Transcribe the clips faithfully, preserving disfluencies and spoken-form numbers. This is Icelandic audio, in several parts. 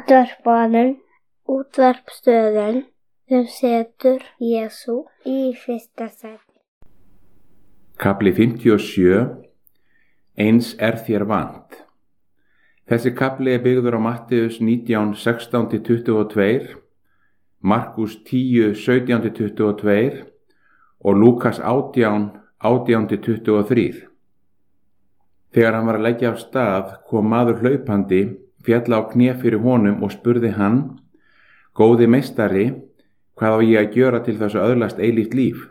Útvarpaðan, útvarpsstöðin sem setur Jesú í fyrsta sæti. Kafli fimmtíu og sjö. Eins er þér vant. Þessi kafli er byggður á Matteus nítján, sextán til tuttugu og tvö, Markus tíu, sautján til tuttugu og tvö og Lúkas átján, átján til tuttugu og þrjú. Þegar hann var að leggja af stað kom maður hlaupandi, féll á kné fyrir honum og spurði hann: Góði meistari, hvað á ég að gjöra til þess að öðlast eilíft líf?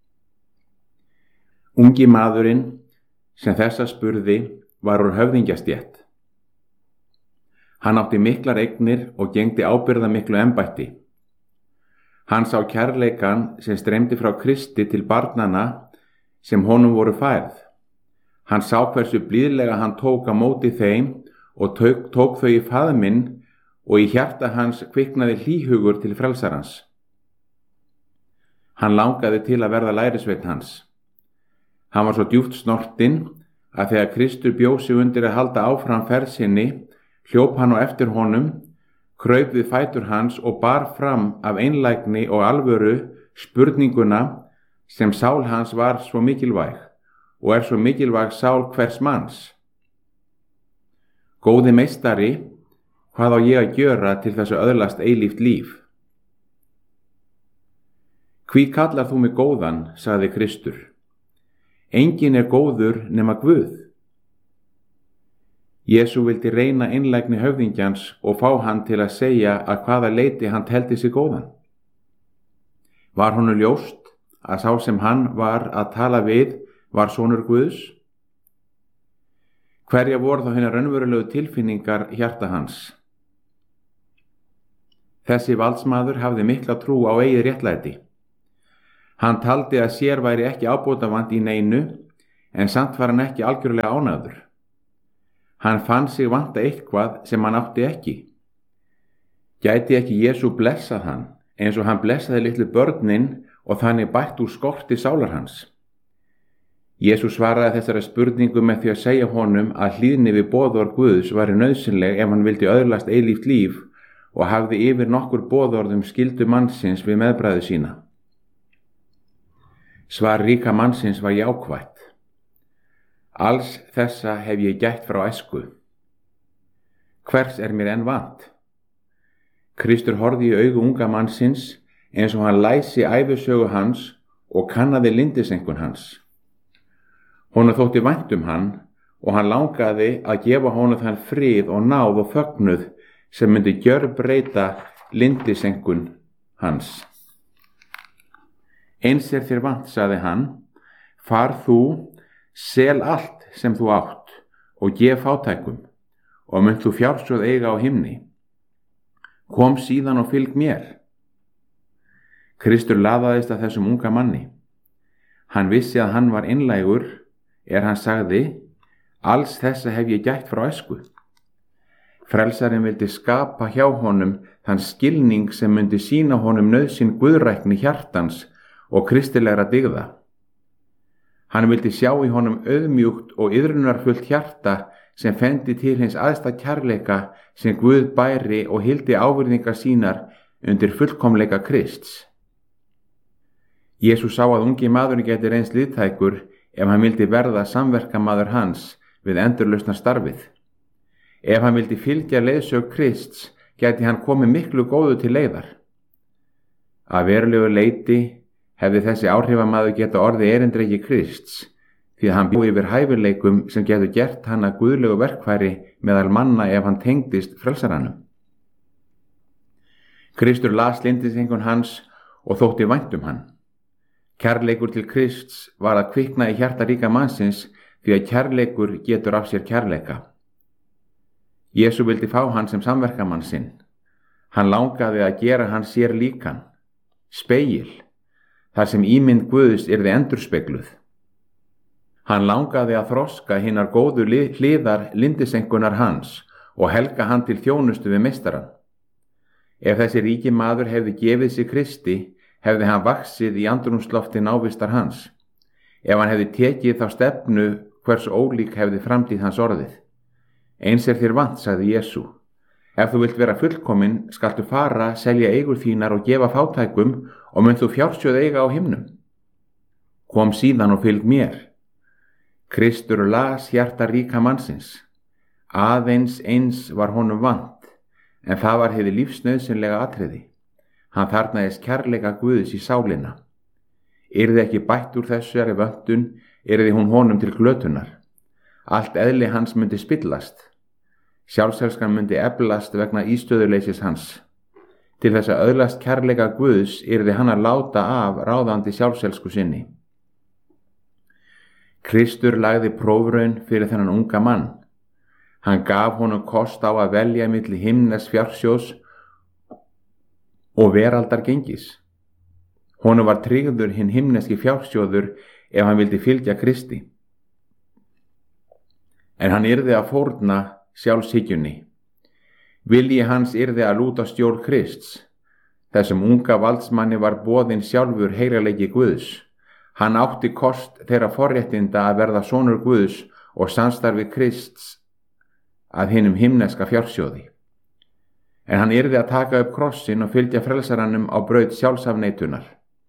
Ungi maðurinn sem þessa spurði var úr höfðingjastétt. Hann átti miklar eignir og gegndi ábyrgðarmiklu embætti. Hann sá kærleikann sem streymdi frá Kristi til barnanna sem honum voru færð. Hann sá hversu blíðlega hann tók á móti þeim og tók, tók þau í faðminn og í hjarta hans kviknaði hlýhugur til frelsarans. Hann langaði til að verða lærisveinn hans. Hann var svo djúpt snortinn að þegar Kristur bjó sig undir að halda áfram ferð sinni, hljóp hann á eftir honum, kraup við fætur hans og bar fram af einlægni og alvöru spurninguna sem sál hans var svo mikilvæg og er svo mikilvæg sál hvers manns. Góði meistari, hvað á ég að gjöra til þess að öðlast eilíft líf? Hví kallar þú mig góðan, sagði Kristur. Enginn er góður nema Guð. Jesú vildi reyna einlægni höfðingjans og fá hann til að segja að hvaða leyti hann teldi sig góðan. Var honum ljóst að sá sem hann var að tala við var sonur Guðs? Hverja voru þá hinar raunverulegu tilfinningar hjarta hans? Þessi valdsmaður hafði mikla trú á eigið réttlæti. Hann taldi að sér væri ekki ábótavant í neinu, en samt var hann ekki algjörlega ánægður. Hann fann sig vanta eitthvað sem hann átti ekki. Gæti ekki Jesú blessað hann, eins og hann blessaði litlu börnin og þannig bætt úr skorti sálar hans? Jesú svaraði þessari spurningu með því að segja honum að hlýðni við boðorð Guðs væri nauðsynleg ef hann vildi öðlast eilíft líf og hafði yfir nokkur boðorðum skyldu mannsins við meðbræðu sína. Svar ríka mannsins var jákvætt. Alls þessa hef ég gætt frá æsku. Hvers er mér enn vant? Kristur horfði í augu unga mannsins eins og hann læsi ævisögu hans og kannaði lindisenkun hans. Honum þótti vænt um hann og hann langaði að gefa honum þann frið og náð og fögnuð sem myndi gjörbreyta lindisenkun hans. Eins er þér vant, sagði hann, far þú, sel allt sem þú átt og gef fátækum og munt þú fjársjóð eiga á himni. Kom síðan og fylg mér. Kristur laðaðist að þessum unga manni. Hann vissi að hann var einlægur er hann sagði: Alls þessa hef ég gætt frá æsku. Frelsarinn vildi skapa hjá honum þann skilning sem myndi sýna honum nauðsyn guðrækni hjartans og kristilegra dygða. Hann vildi sjá í honum auðmjúkt og iðrunarfullt hjarta sem fendi til hins æðsta kærleika sem Guð bæri og hildi ávirðingar sínar undir fullkomleika Krists. Jesú sá að ungi maðurinn geti reynst liðtækur ef hann vildi verða samverkamaður hans við endurlausna starfið. Ef hann vildi fylgja leiðsög Krists gæti hann komið miklu góðu til leiðar. Að verulegu leyti hefði þessi áhrifamaður geta orðið erindreki Krists, því að hann bjó yfir hæfileikum sem getur gert hann að guðlegu verkfæri meðal manna ef hann tengdist frelsaranum. Kristur las lindisenkun hans og þótti vænt um hann. Kærleikur til Krists var að kvikna í hjarta ríka mannsins því að kærleikur getur af sér kærleika. Jesú vildi fá hann sem samverkamann sinn. Hann langaði að gera hann sér líkan, spegil, þar sem ímynd Guðs yrði endurspegluð. Hann langaði að þroska hinar góðu hliðar lindisenkunar hans og helga hann til þjónustu við meistarann. Ef þessi ríki maður hefði gefið sig Kristi, hefði hann vaxið í andrúmslofti návistar hans. Ef hann hefði tekið þá stefnu, hvers ólík hefði framtíð hans orðið. Eins er þér vant, sagði Jesú. Ef þú vilt vera fullkomin, skaltu fara, selja eigur þínar og gefa fátækum og munt þú fjársjóð eiga á himnum. Kom síðan og fylg mér. Kristur las hjarta ríka mannsins. Aðeins eins var honum vant, en það var hið lífsnauðsynlega atriði. Hann þarnaðist kærleika Guðs í sálina. Yrði ekki bætt úr þessari vöntun, yrði hún honum til glötunar. Allt eðli hans myndi spillast. Sjálfselskan myndi eflast vegna ístöðuleysis hans. Til þess að öðlast kærleika Guðs yrði hann að láta af ráðandi sjálfselsku sinni. Kristur lagði prófraun fyrir þennan unga mann. Hann gaf honum kost á að velja milli himnes fjársjóðs og veraldar gengis. Honum var tryggður hinn himneski fjársjóður ef hann vildi fylgja Kristi. En hann yrði að fórna sjálfshyggjunni. Vilji hans yrði að lúta stjórn Krists. Þessum unga valdsmanni var boðinn sjálfur heilagleiki Guðs. Hann átti kost þeirra forréttinda að verða sonur Guðs og samstarfi Krists að hinum himneska fjársjóði. En hann yrði að taka upp krossin og fylgja frelsarannum á braut sjálfsafneitunar.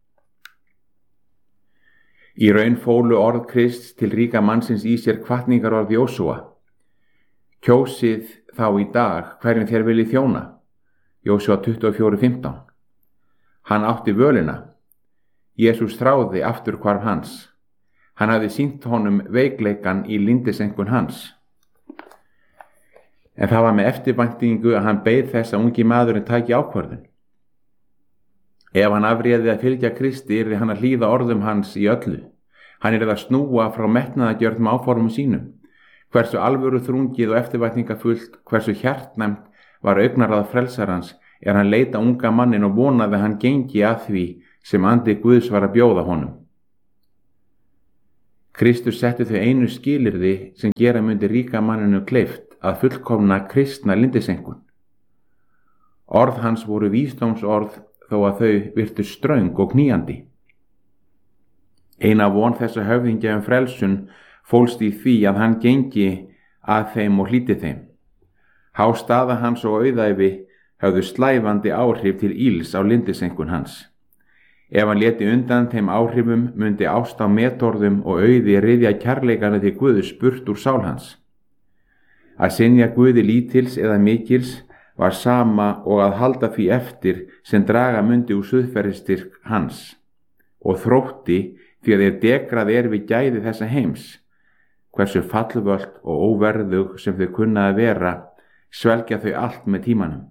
Í raun fólu orð Krists til ríka mannsins í sér hvatningarorð Jósúa. Kjósið þá í dag hverjum þér viljið þjóna. Jósúa tuttugu og fjögur fimmtán. Hann átti völina. Jesús þráði afturhvarf hans. Hann hafði sýnt honum veikleikan í lindisenkun hans. En það var með eftirvæntingu að hann beið þess að ungi maðurinn tæki ákvörðun. Ef hann afréði að fylgja Kristi yrði hann að hlýða orðum hans í öllu. Hann yrði að snúa frá metnaðargjörnum áformum sínum. Hversu alvöru þrungið og eftirvæntingafullt, hversu hjartnæmt var augnaráð frelsarans er hann leita unga mannin og vonaði að hann gengi að því sem andi Guðs var að bjóða honum. Kristus setti þau einu skilyrði sem gera myndi ríka manninu kleift að fullkomna kristna lindisenkun. Orð hans voru vísdómsorð þó að þau virtu ströng og knýjandi. Eina von þessa höfðingja um frelsun fólst í því að hann gengi að þeim og hlýti þeim. Há staða hans og auðæfi höfðu slæfandi áhrif til íls á lindisenkun hans. Ef hann léti undan þeim áhrifum myndi ást á metorðum og auði ryðja kærleikana til Guðs burt úr sál hans. Að synja Guði lítils eða mikils var sama og að halda því eftir sem draga myndi úr suðferðistyrk hans og þrótti því að þeir dekrað er við gæði þessa heims. Hversu fallvöld og óverðug sem þau kunna að vera, svelgja þau allt með tímanum.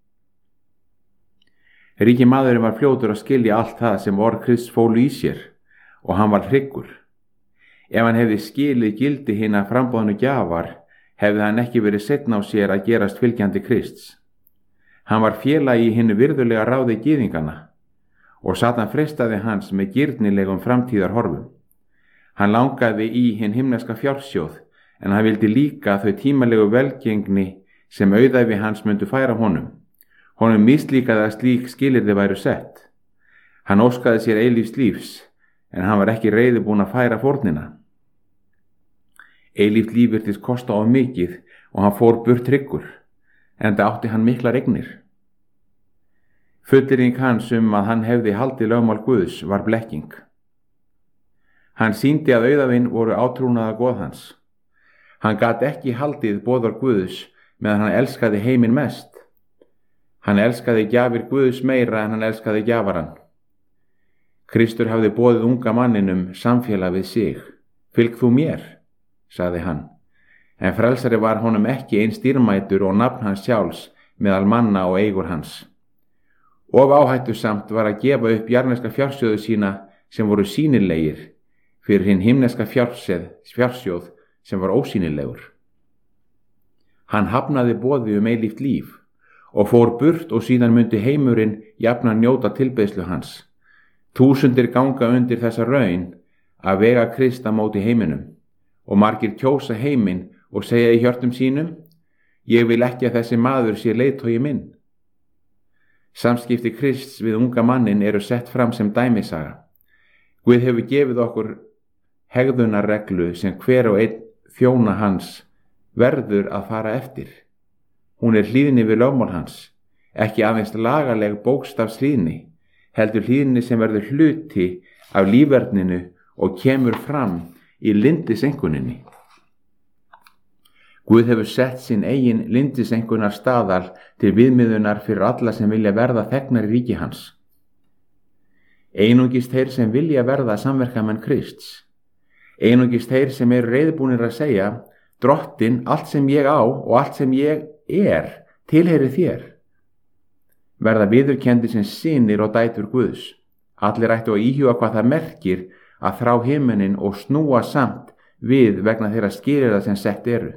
Ríki maðurinn var fljótur að skilja allt það sem orð Krists fólu í sér og hann var hryggur. Ef hann hefði skilið gildi hinna framboðnu gjafar, hefði hann ekki verið setna á sér að gerast fylgjandi Krists. Hann var félagi í hinnu virðulega ráði gyðingana og Satan freistaði hans með girnilegum framtíðarhorfum. Hann langaði í hinn himneska fjársjóð en hann vildi líka þau tímalegu velgengni sem auðæfi hans myndu færa honum. Honum mislíkaði að slík skilyrði væru sett. Hann óskaði sér eilífs lífs en hann var ekki reiðubúinn að færa fórnina. Eilíft líf virtist kosta of mikið og hann fór burt hryggur, enda átti hann miklar eignir. Fullyrðing hans um að hann hefði haldið lögmál Guðs var blekking. Hann sýndi að auðæfin voru átrúnaða goð hans. Hann gat ekki haldið boðor Guðs meðan hann elskaði heiminn mest. Hann elskaði gjafir Guðs meira en hann elskaði gjafarann. Kristur hafði boðið unga manninum samfélag við sig. Fylg þú mér, sagði hann, en frelsari var honum ekki eins dýrmætur og nafn hans sjálfs meðal manna og eigur hans. Of áhættusamt var að gefa upp jarneska fjársjóðu sína sem voru sýnilegir fyrir hinn himneska fjársjóð sem var ósýnilegur. Hann hafnaði boði um eilíft líf og fór burt og síðan myndi heimurinn jafnan njóta tilbeiðslu hans. Þúsundir ganga undir þessa raun að vega Krist á móti heiminum og margir kjósa heiminn og segja í hjörtum sínum: ég vil ekki að þessi maður sé leiðtogi minn. Samskipti Krists við unga mannin eru sett fram sem dæmisaga. Guð hefur gefið okkur hegðunarreglu sem hver og einn þjóna hans verður að fara eftir. Hún er hlýðni við lögmál hans, ekki aðeins lagaleg bókstafshlýðni, heldur hlýðni sem verður hluti af líferninu og kemur fram í lindisenguninni. Guð hefur sett sinn eigin lindisengunar staðal til viðmiðunar fyrir alla sem vilja verða þegnar í ríki hans. Einungis þeir sem vilja verða samverkamenn Krists. Einungis þeir sem eru reiðubúnir að segja, Drottinn, allt sem ég á og allt sem ég er, tilheyri þér. Verða viðurkenndi sem synir og dætur Guðs. Allir ættu að íhuga hvað það merkir að þrá himinin og snúa samt við vegna þeirra skilyrða sem sett eru.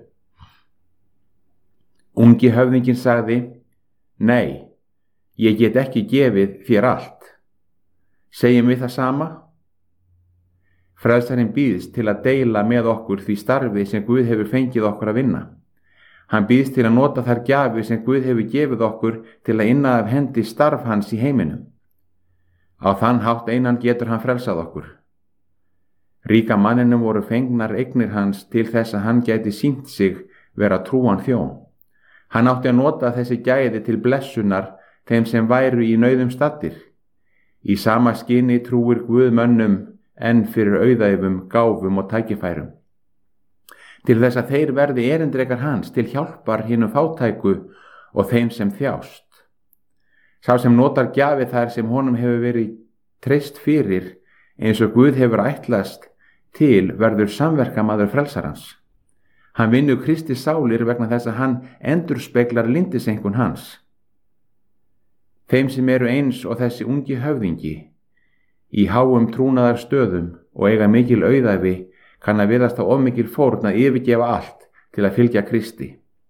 Ungi höfðinginn sagði, nei, ég get ekki gefið þér allt. Segjum við það sama? Frelsarinn býðst til að deila með okkur því starfi sem Guð hefur fengið okkur að vinna. Hann býðst til að nota þær gjafir sem Guð hefur gefið okkur til að inna af hendi starf hans í heiminum. Á þann hátt einan getur hann frelsað okkur. Ríka manninum voru fengnar eignir hans til þess að hann gæti sýnt sig vera trúan þjón. Hann átti að nota þessi gæði til blessunar þeim sem væru í nauðum staddir. Í sama skyni trúir Guð mönnum enn fyrir auðæfum, gáfum og tækifærum. Til þess að þeir verði erindrekar hans til hjálpar hinum fátæku og þeim sem þjást. Sá sem notar gjafi þær sem honum hefur verið treyst fyrir eins og Guð hefur ætlast til verður samverkamaður frelsarans. Hann vinnur Kristi sálir vegna þess að hann endurspeglar lindisengun hans. Þeim sem eru eins og þessi ungi höfðingi, í háum trúnaðar stöðum og eiga mikil auðæfi, kann að virðast á of mikil fórn að yfirgefa allt til að fylgja Kristi.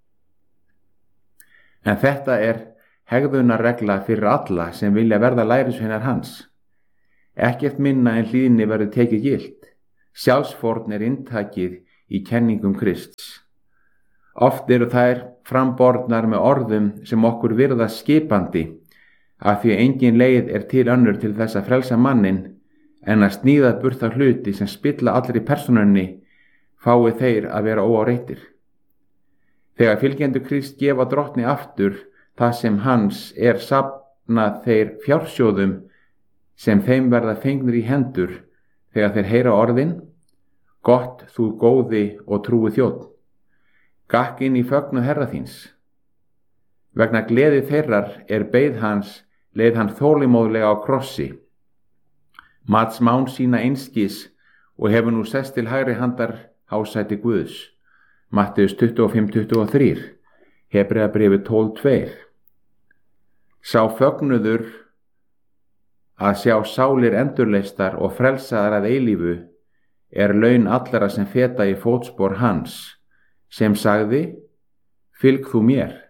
En þetta er hegðunarregla fyrir alla sem vilja verða lærisveinar hans. Ekkert minna en hlýðni verður tekið gilt. Sjálfsfórn er inntakið í kenningum Krists. Oft eru þær frambornar með orðum sem okkur virðast skipandi, af því engin leið er til önnur til þess að frelsa mannin en að sníða burt þá hluti sem spilla allri persónunni, fái þeir að vera óáreittir. Þegar fylgjendur Krist gefa Drottni aftur það sem hans er safnað þeir fjársjóðum sem þeim verða fengnir í hendur þegar þeir heyra orðin, gott þú góði og trúi þjónn, gakk inn í fögnuð herra þíns. Vegna gleði þeirrar er beið hans, leið hann þolinmóðlega á krossi. Mat smán sína einskis og hefur nú sest til hægri handar hásæti Guðs. Matteus tuttugu og fimm tuttugu og þrjú, Hebreabréfið tólf tvö. Sá fögnuður að sjá sálir endurleistar og frelsaðar að eilífu er laun allara sem feta í fótspor hans, sem sagði, fylg þú mér.